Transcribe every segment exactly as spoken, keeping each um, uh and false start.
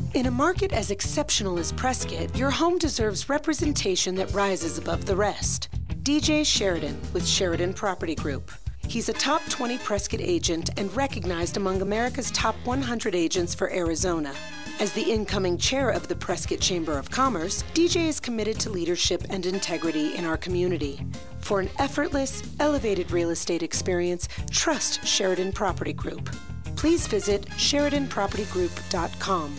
In a market as exceptional as Prescott, your home deserves representation that rises above the rest. D J Sheridan with Sheridan Property Group. He's a top twenty Prescott agent and recognized among America's top one hundred agents for Arizona. As the incoming chair of the Prescott Chamber of Commerce, D J is committed to leadership and integrity in our community. For an effortless, elevated real estate experience, trust Sheridan Property Group. Please visit Sheridan Property Group dot com.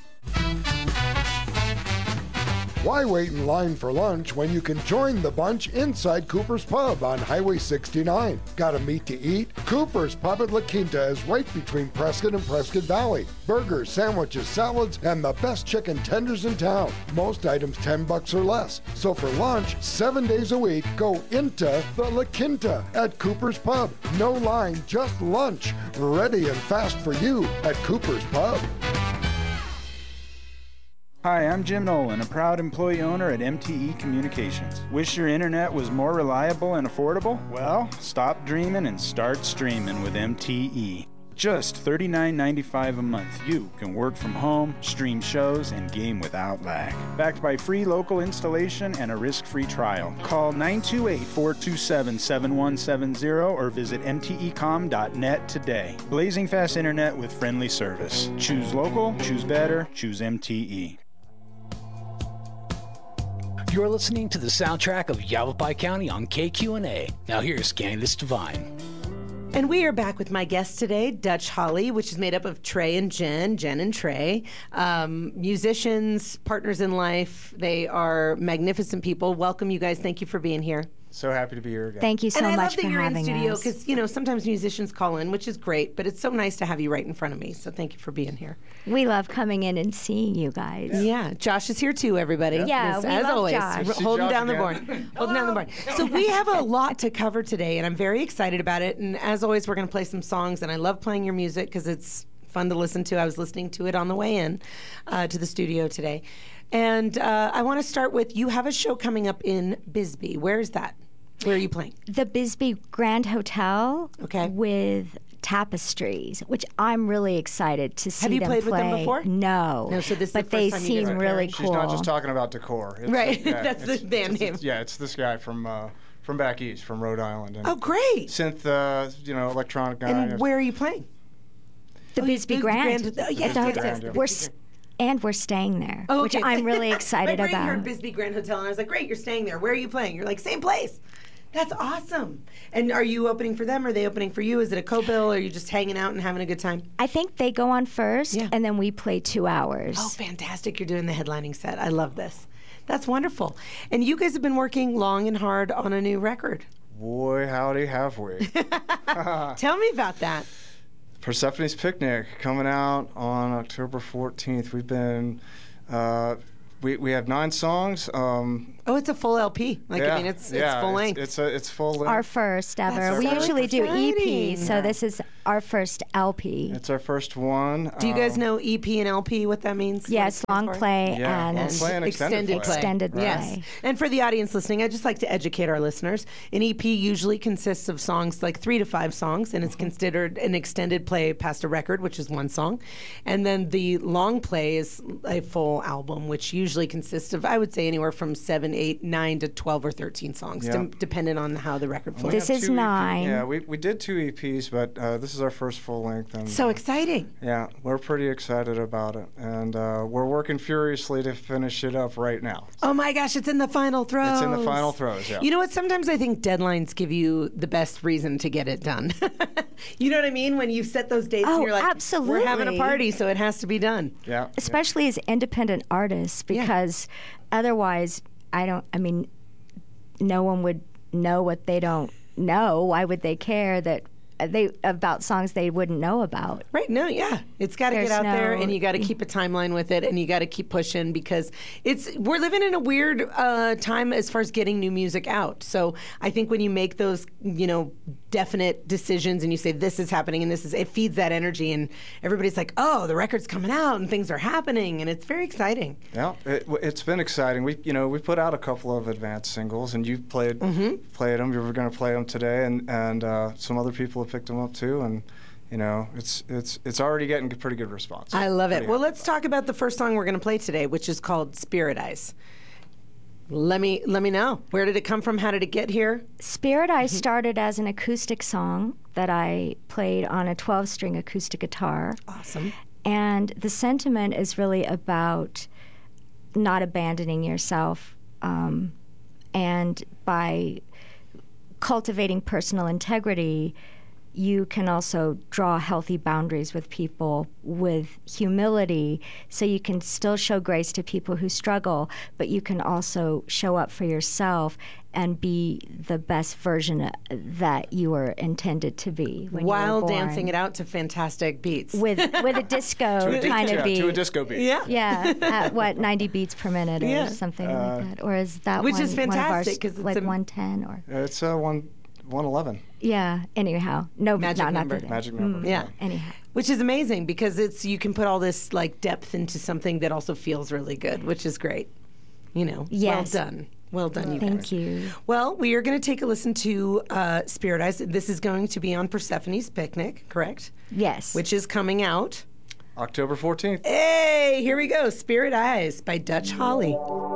Why wait in line for lunch when you can join the bunch inside Cooper's Pub on Highway sixty-nine? Got a meat to eat? Cooper's Pub at La Quinta is right between Prescott and Prescott Valley. Burgers, sandwiches, salads, and the best chicken tenders in town. Most items ten bucks or less. So for lunch, seven days a week, go into the La Quinta at Cooper's Pub. No line, just lunch. Ready and fast for you at Cooper's Pub. Hi, I'm Jim Nolan, a proud employee owner at M T E Communications. Wish your internet was more reliable and affordable? Well, stop dreaming and start streaming with M T E. Just thirty-nine ninety-five a month, you can work from home, stream shows, and game without lag. Backed by free local installation and a risk-free trial. Call nine two eight, four two seven, seven one seven zero or visit M T E com dot net today. Blazing fast internet with friendly service. Choose local, choose better, choose M T E. You're listening to the soundtrack of Yavapai County on K Q N A. Now here's Candace Devine. And we are back with my guest today, Dutch Holly, which is made up of Trey and Jen, Jen and Trey, um, musicians, partners in life. They are magnificent people. Welcome, you guys. Thank you for being here. So happy to be here again. Thank you so and much for having us. And I love that you're in studio because, you know, sometimes musicians call in, which is great, but it's so nice to have you right in front of me. So thank you for being here. We love coming in and seeing you guys. Yeah, yeah. Josh is here too, everybody. Yeah, yeah as, we as love always, Josh. holding Josh down the again. board. Holding down the board. So we have a lot to cover today, and I'm very excited about it. And as always, we're going to play some songs, and I love playing your music because it's fun to listen to. I was listening to it on the way in uh, to the studio today. And uh, I want to start with, you have a show coming up in Bisbee. Where is that? Where are you playing? The Bisbee Grand Hotel okay. with Tapestries, which I'm really excited to see Have you them played play. with them before? No. No, so this is but the they first time you seem guys are really She's cool. She's not just talking about decor. It's, right, yeah, that's the band it's, name. It's, yeah, it's this guy from uh, from back east, from Rhode Island. And oh, great. Synth, uh, you know, electronic guy. And where are you playing? The oh, Bisbee the Grand. Grand. Oh, yes, at the yes, hotel. yes, yes. We're s- and we're staying there, oh, which okay. I'm really excited My brain about. heard Bisbee Grand Hotel, and I was like, great, you're staying there. Where are you playing? You're like, same place. That's awesome. And are you opening for them? Or are they opening for you? Is it a co-bill? Or are you just hanging out and having a good time? I think they go on first, yeah. and then we play two hours. Oh, fantastic. You're doing the headlining set. I love this. That's wonderful. And you guys have been working long and hard on a new record. Boy, howdy, have we. Tell me about that. Persephone's Picnic coming out on October fourteenth. We've been... Uh, We we have nine songs. Um, oh, it's a full L P. Like yeah, I mean, it's yeah, it's full length. It's, it's a it's full length. Our first ever. That's we our usually first. do E P, Exciting. so this is our first L P. It's our first one. Do you guys um, know E P and L P? What that means? Yes, what it stands long for? play Yeah, and long play and extended play. Extended play. Yes. And for the audience listening, I'd just like to educate our listeners. An E P usually consists of songs, like three to five songs, and it's Mm-hmm. considered an extended play past a record, which is one song. And then the long play is a full album, which usually consists of, I would say, anywhere from seven, eight, nine to twelve or thirteen songs, Yeah. de- depending on how the record flows. We This have is two E Ps. nine. Yeah, we, we did two E Ps, but uh, this is our first full length. And, So uh, exciting. Yeah, we're pretty excited about it. And uh, we're working furiously to finish it up right now. Oh my gosh, it's in the final throws. It's in the final throws, yeah. You know what? Sometimes I think deadlines give you the best reason to get it done. You know what I mean? When you set those dates Oh, and you're like, absolutely. we're having a party, so it has to be done. Yeah. Especially as independent artists, Yeah. because otherwise, I don't, I mean, no one would know what they don't know. Why would they care that they about songs they wouldn't know about? Right? No, yeah. It's got to get There's out there, no- and you got to keep a timeline with it, and you got to keep pushing because it's we're living in a weird uh, time as far as getting new music out. So I think when you make those, you know, definite decisions and you say this is happening and this is, it feeds that energy, and everybody's like, oh, the record's coming out and things are happening, and it's very exciting. Yeah, it, it's been exciting. We, you know, we put out a couple of advanced singles, and you played Mm-hmm. played them. You were going to play them today, and and uh, some other people have picked them up too. And you know, it's it's it's already getting a pretty good response. I love it. Pretty Well, happy let's talk about the first song we're going to play today, which is called Spirit Eyes. Let me let me know. Where did it come from? How did it get here? Spirit Eyes started as an acoustic song that I played on a twelve-string acoustic guitar. Awesome. And the sentiment is really about not abandoning yourself, um, and by cultivating personal integrity, you can also draw healthy boundaries with people with humility, so you can still show grace to people who struggle, but you can also show up for yourself and be the best version that you were intended to be when While you were born. dancing it out to fantastic beats. with with a disco To a di- kind yeah, of beat. to a disco beat. yeah. Yeah, at what, ninety beats per minute or Yeah. something like that, or is that Which one, is one of ours, fantastic, 'cause it's like a- one ten or It's uh, one one eleven. yeah. Anyhow, no, Magic no, number. not that. Magic number. Yeah. Anyhow, Which is amazing because it's you can put all this like depth into something that also feels really good, which is great. You know, Yes. well done. Well done, you thank guys. you. Well, we are going to take a listen to uh, Spirit Eyes. This is going to be on Persephone's Picnic, correct? Yes. Which is coming out. October fourteenth. Hey, here we go. Spirit Eyes by Dutch Holly.